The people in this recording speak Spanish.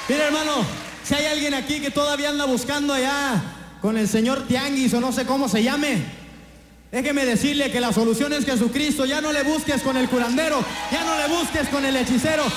Mira, hermano, si hay alguien aquí que todavía anda buscando allá con el señor Tianguis o no sé cómo se llame, déjeme decirle que la solución es Jesucristo. Ya no le busques con el curandero, ya no le busques con el hechicero,